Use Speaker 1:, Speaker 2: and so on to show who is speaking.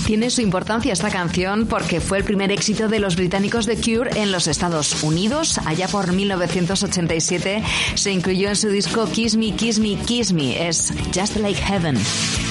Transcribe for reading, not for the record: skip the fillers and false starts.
Speaker 1: Tiene su importancia esta canción porque fue el primer éxito de los británicos The Cure en los Estados Unidos. Allá por 1987 se incluyó en su disco Kiss Me, Kiss Me, Kiss Me. Es Just Like Heaven.